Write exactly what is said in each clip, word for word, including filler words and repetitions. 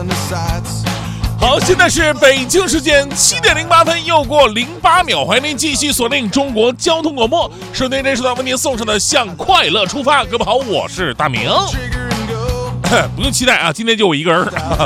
好，现在是北京时间七点零八分，又过零八秒，欢迎您继续锁定中国交通广播，收听这时段为您送上的向快乐出发。各位好，我是大明。不用期待啊，今天就我一个人。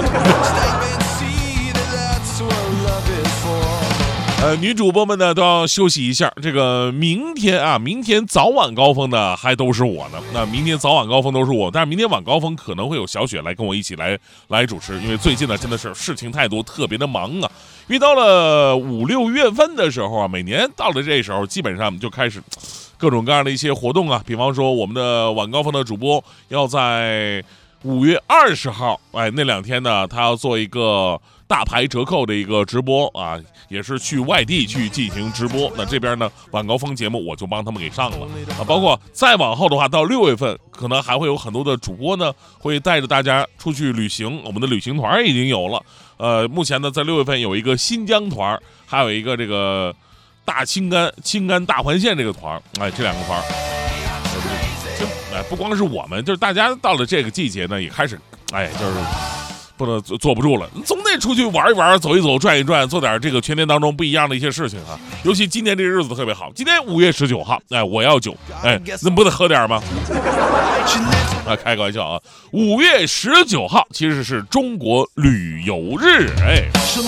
呃，女主播们呢都要休息一下。这个明天啊，明天早晚高峰呢还都是我呢。那明天早晚高峰都是我，但是明天晚高峰可能会有小雪来跟我一起来来主持，因为最近呢真的是事情太多，特别的忙啊。因为到了五六月份的时候啊，每年到了这时候，基本上就开始各种各样的一些活动啊。比方说，我们的晚高峰的主播要在五月二十号，哎，那两天呢，他要做一个大牌折扣的一个直播啊，也是去外地去进行直播。那这边呢，晚高峰节目我就帮他们给上了啊。包括再往后的话，到六月份，可能还会有很多的主播呢，会带着大家出去旅行。我们的旅行团已经有了，呃，目前呢，在六月份有一个新疆团，还有一个这个大青甘青甘大环线这个团，哎，这两个团。哎，不光是我们，就是大家到了这个季节呢，也开始，哎，就是不能坐不住了，总得出去玩一玩，走一走，转一转，做点这个全年当中不一样的一些事情啊。尤其今天这个日子特别好，今天五月十九号，哎，我要酒，哎，那不得喝点吗？啊，开个玩笑啊！五月十九号其实是中国旅游日，哎。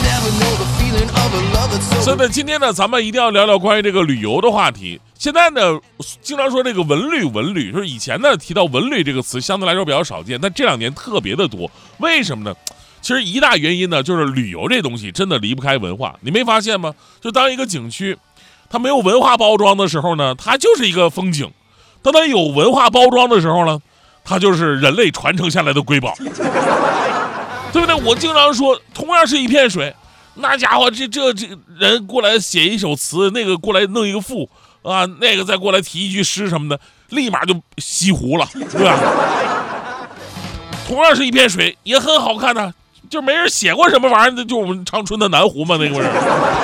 所以呢，今天呢，咱们一定要聊聊关于这个旅游的话题。现在呢，经常说这个文旅，文旅就是以前呢提到文旅这个词，相对来说比较少见，但这两年特别的多。为什么呢？其实一大原因呢，就是旅游这东西真的离不开文化。你没发现吗？就当一个景区，它没有文化包装的时候呢，它就是一个风景；当它有文化包装的时候呢，它就是人类传承下来的瑰宝，对不对？我经常说，同样是一片水，那家伙这这这人过来写一首词，那个过来弄一个赋啊，那个再过来提一句诗什么的，立马就西湖了，对吧？同样是一片水，也很好看的，就没人写过什么玩意儿，就我们长春的南湖嘛，那个人。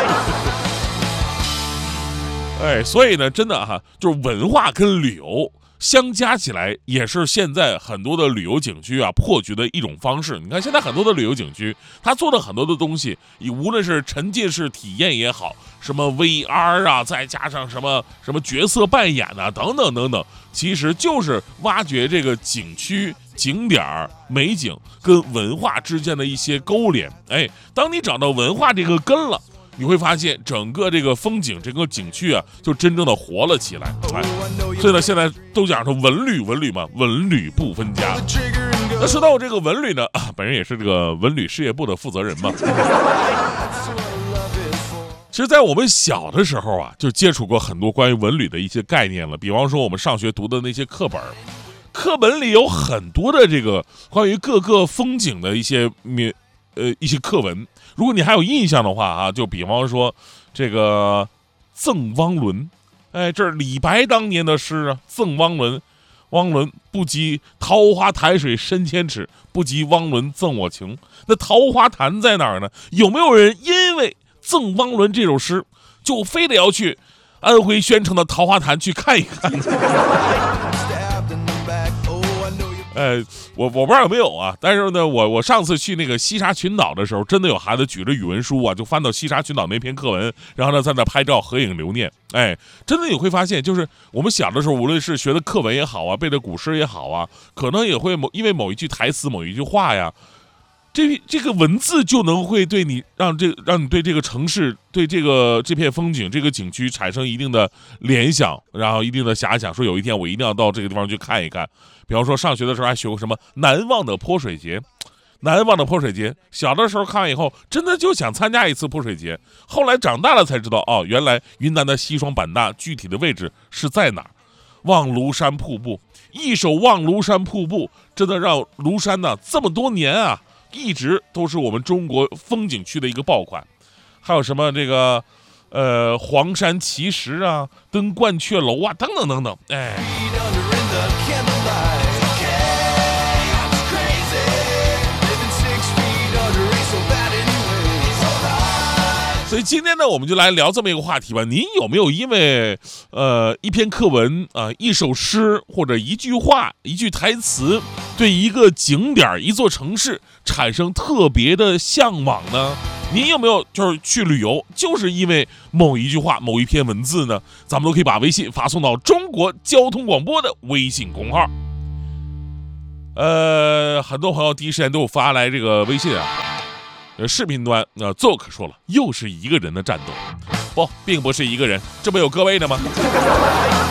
哎，所以呢，真的哈、啊，就是文化跟旅游相加起来，也是现在很多的旅游景区啊破局的一种方式。你看，现在很多的旅游景区，它做的很多的东西，你无论是沉浸式体验也好，什么 V R 啊，再加上什么什么角色扮演啊，等等等等，其实就是挖掘这个景区景点美景跟文化之间的一些勾连。哎，当你找到文化这个根了，你会发现整个这个风景整个景区啊就真正的活了起来。哎，所以呢现在都讲说文旅文旅嘛，文旅不分家。那说到我这个文旅呢、啊、本人也是这个文旅事业部的负责人嘛。其实在我们小的时候啊就接触过很多关于文旅的一些概念了，比方说我们上学读的那些课本，课本里有很多的这个关于各个风景的一些呃一些课文。如果你还有印象的话啊，就比方说这个赠汪伦，哎，这是李白当年的诗啊，赠汪伦。汪伦不及桃花潭水深千尺，不及汪伦赠我情。那桃花潭在哪儿呢？有没有人因为赠汪伦这首诗，就非得要去安徽宣城的桃花潭去看一看呢？呃，我我不知道有没有啊，但是呢，我我上次去那个西沙群岛的时候，真的有孩子举着语文书啊，就翻到西沙群岛那篇课文，然后呢在那拍照合影留念。哎，真的你会发现，就是我们小的时候，无论是学的课文也好啊，背的古诗也好啊，可能也会某因为某一句台词、某一句话呀，这这个文字就能会对你让这让你对这个城市、对这个这片风景、这个景区产生一定的联想，然后一定的遐想，说有一天我一定要到这个地方去看一看。比方说上学的时候还学过什么难忘的泼水节，难忘的泼水节，小的时候看完以后真的就想参加一次泼水节，后来长大了才知道，哦，原来云南的西双版纳具体的位置是在哪儿。望庐山瀑布，一首望庐山瀑布真的让庐山呢这么多年啊一直都是我们中国风景区的一个爆款。还有什么这个呃黄山奇石啊，登鹳雀楼啊，等等等等。哎， 所以今天呢，我们就来聊这么一个话题吧。您有没有因为呃一篇课文啊、呃、一首诗或者一句话、一句台词，对一个景点、一座城市产生特别的向往呢？您有没有就是去旅游，就是因为某一句话、某一篇文字呢？咱们都可以把微信发送到中国交通广播的微信公号。呃，很多朋友第一时间都有发来这个微信啊。呃，视频端，呃 Zook 说了，又是一个人的战斗，不，并不是一个人，这不有各位的吗？